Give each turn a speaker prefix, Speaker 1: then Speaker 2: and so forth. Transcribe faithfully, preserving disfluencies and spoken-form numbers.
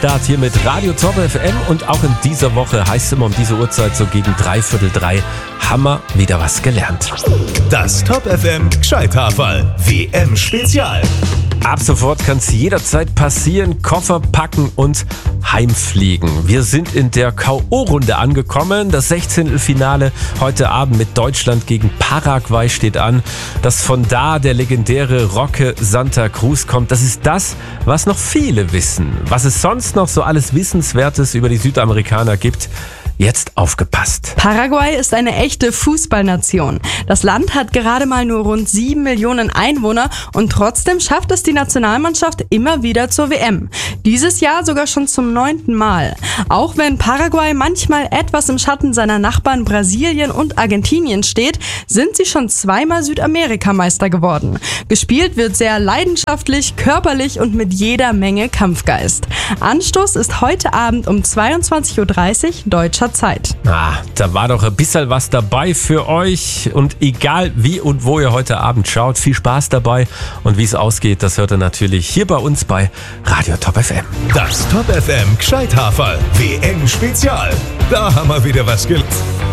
Speaker 1: Start hier mit Radio Top F M und auch in dieser Woche heißt es immer um diese Uhrzeit so gegen dreiviertel drei, haben wir wieder was gelernt.
Speaker 2: Das Top F M Gscheithaferl W M-Spezial.
Speaker 1: Ab sofort kann es jederzeit passieren, Koffer packen und heimfliegen. Wir sind in der K O-Runde angekommen. Das Sechzehntelfinale heute Abend mit Deutschland gegen Paraguay steht an. Dass von da der legendäre Roque Santa Cruz kommt, das ist das, was noch viele wissen. Was es sonst noch so alles Wissenswertes über die Südamerikaner gibt, jetzt aufgepasst.
Speaker 3: Paraguay ist eine echte Fußballnation. Das Land hat gerade mal nur rund sieben Millionen Einwohner und trotzdem schafft es die Nationalmannschaft immer wieder zur W M. Dieses Jahr sogar schon zum neunten Mal. Auch wenn Paraguay manchmal etwas im Schatten seiner Nachbarn Brasilien und Argentinien steht, sind sie schon zweimal Südamerikameister geworden. Gespielt wird sehr leidenschaftlich, körperlich und mit jeder Menge Kampfgeist. Anstoß ist heute Abend um zweiundzwanzig Uhr dreißig deutscher Zeit.
Speaker 1: Ah, da war doch ein bisschen was dabei für euch und egal wie und wo ihr heute Abend schaut, viel Spaß dabei und wie es ausgeht, das hört ihr natürlich hier bei uns bei Radio Top F M.
Speaker 2: Das Top F M Gscheithaferl W M-Spezial. Da haben wir wieder was gelernt.